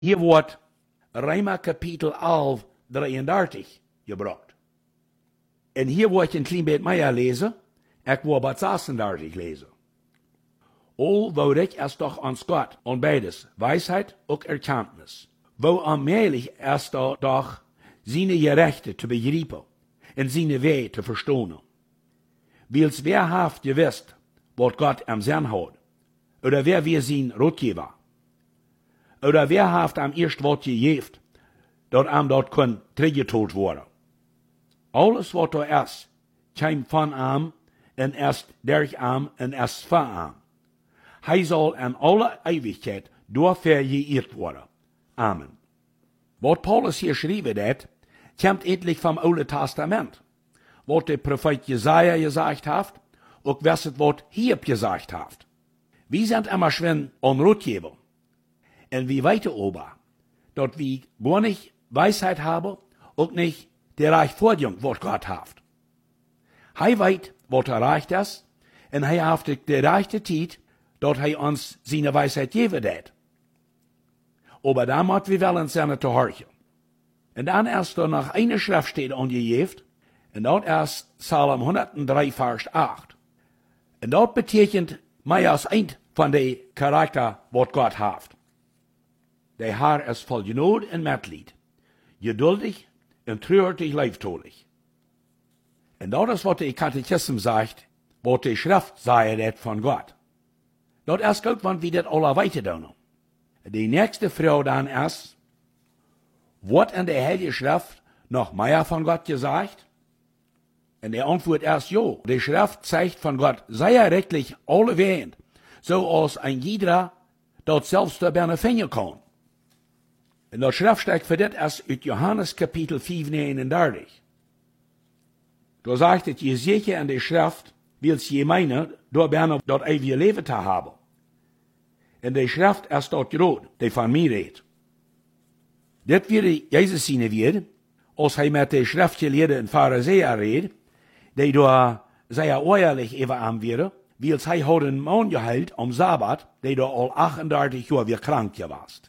Hier wordt Römer Kapitel 11, 33 gebracht. En hier wordt een klein beetje meer lezen. Ik wil wat 36 lezen. O, wou ik erst doch ans Gott und beides, Weisheit und Erkenntnis. Wo allmählich erst doch seine Gerechte zu begreifen und seine Wege zu verstehen. Wils wer haft gewusst, wat Gott am Sinn hat, oder wer wir sein Rotgeber, oder wer haft am erst wat gegeft, dort am dort kun trägetot worden. Alles wat da erst, käm von am, en erst durch am, en erst von am. Hij soll an alle Ewigkeit durchvergeirrt worden. Amen. Wat Paulus hier schreibt, dat, kommt endlich vom Alten Testament. Wat der Prophet Jesaja gesagt hat, und was es wat Hiob gesagt hat. Wir sind immer schön unrotgeber. Und wir weiter ober, dort wir gar nicht Weisheit haben und nicht der Reich Vorjung, was Gott hat. Hij weiß, was erreicht ist, und hij hat die rechte Zeit, dort hij uns seine Weisheit geben hat. Aber da muss wir wollen seine zu horchen. Und dann erst noch eine Schriftstelle angegeben, und dort ist Psalm 103, Vers 8. Und dort betekent mehr als ein von den Charakter, was Gott hat. Der Herr ist voll Genot und Mitleid, geduldig und treurig leibtolig. Und dort ist, was der Katechismus sagt, was die Schrift sagt von Gott. Dort erst gut, wann wir das alle weiter tun. Die nächste Frage dann ist, wird in der Heiligen Schrift noch mehr von Gott gesagt? Und die Antwort ist ja. Die Schrift zeigt von Gott sehr rechtlich alle Wehen, so als ein jeder dort selbst dabei finden kann. Und das Schriftstück für das ist aus Johannes Kapitel 5, 39. Da sagt es, je sicher in der Schrift, willst je meinen, dabei dort ewige Leben zu haben. Und die Schrift ist dort groß, die von mir redet. Das würde Jesus sehen wird, als er mit den Schriftgelehrten und Pharisäern redet, die da sehr ehrlich über ihm wäre, weil sie hat einen Mann geheilt am Sabbat, der da all 38 Jahre wie krank gewesen.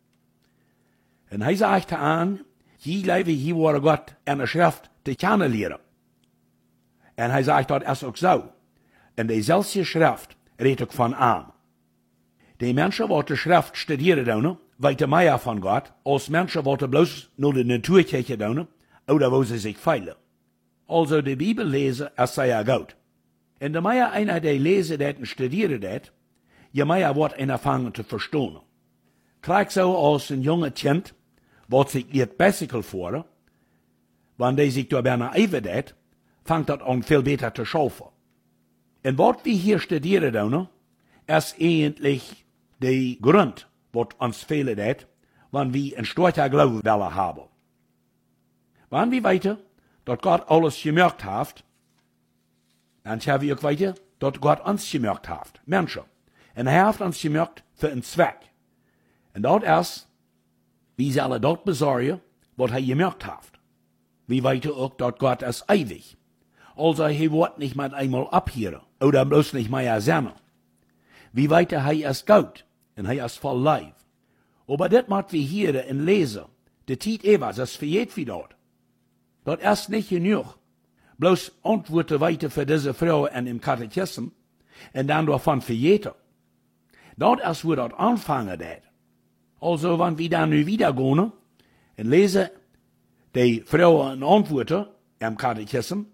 Und er sagte an, hier lebe hier war Gott in der Schrift zu kennenlernen. Und er sagt dort erst auch so, in der selbe Schrift redet auch von ihm. Die Menschen, die die Schrift studieren, weiter mehr von Gott, als Menschen, die bloß nur die Naturkirche tun, oder wo sie sich feilen. Also die Bibel lesen, ist sehr gut. Und je mehr einer, der lesen das und studieren das, je mehr wird einer fangen zu verstehen. Gleich so als ein junger Kind, was sich nicht Bicycle vor, wenn der sich dabei eiwert, fängt das an viel besser zu schaufeln. Und was wir hier studieren, ist eigentlich der Grund, was uns fehlt, wenn wir ein starker Glaube haben. Wenn wir weiter, dass Gott alles gemacht hat, dann haben wir auch weiter, dass Gott uns gemacht hat, Menschen. Und er hat uns gemacht für einen Zweck. Und dort ist, wir sollen dort besorgen, was er gemacht hat. Wir weiter auch, dass Gott ist ewig. Also, er wird nicht mal einmal abhören, oder bloß nicht mehr sehen. Wie weiter, er ist gut, und er ist voll Leib. Aber das muss wir hier in lesen. Die Zeit Evas ist für jeden dort. Dort ist nicht genug. Bloß Antworten weiter für diese Frau in dem Katechismus, und dann davon für jeden. Dort ist, wo dort anfangen wird. Also, wenn wir dann nu wieder gehen und lesen die Frau in Antworten im Katechismus,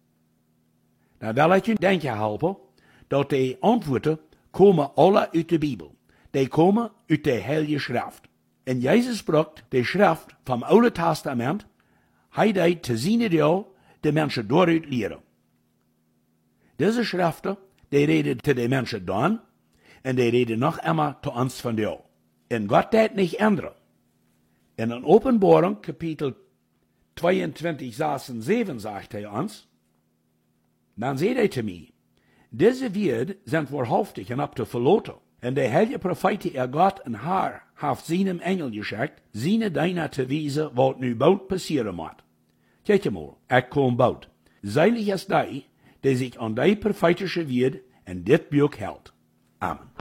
dann will ich Ihnen denken helfen, dass die Antworten kommen alle aus der Bibel. Die kommen aus der Heiligen Schrift. Und Jesus braucht die Schrift vom Alten Testament, hij deed te zien deel de mensen dooruit leren. Diese Schriften, die reden zu den Menschen dann, und die reden noch immer zu uns von deel. Und Gott deed nicht ändern. In der Offenbarung, Kapitel 22, 6 und 7, sagt er uns, dann seht ihr zu mir, diese Werte sind wahrhaftig und ab zu verloten. Und der heilige Prophet, ihr Gott und Herr, hat seinem Engel geschickt, seine Diener zu wiesen, was nu bald passieren muss. Kijk mal, ich komme bald. Seilig ist der sich an die prophetische Wort in dit Buch hält. Amen.